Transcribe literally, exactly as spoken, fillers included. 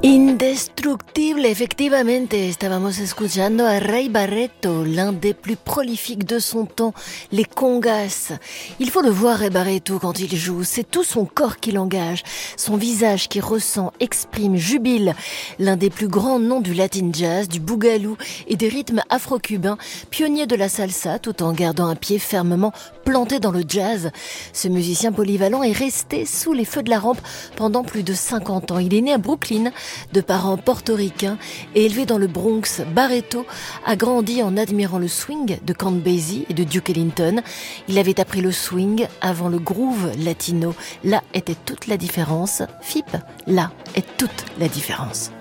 Indestructible, efectivamente, estábamos escuchando a Ray Barretto, l'un des plus prolifiques de son temps, les congas. Il faut le voir, Ray Barretto, quand il joue, c'est tout son corps qui l'engage, son visage qui ressent, exprime, jubile. L'un des plus grands noms du latin jazz, du boogaloo et des rythmes afro-cubains, pionnier de la salsa tout en gardant un pied fermement planté dans le jazz. Ce musicien polyvalent est resté sous les feux de la rampe pendant plus de cinquante ans. Il est né à Brooklyn, de parents portoricains et élevé dans le Bronx. Barretto a grandi en admirant le swing de Count Basie et de Duke Ellington. Il avait appris le swing avant le groove latino. Là était toute la différence. F I P, là est toute la différence.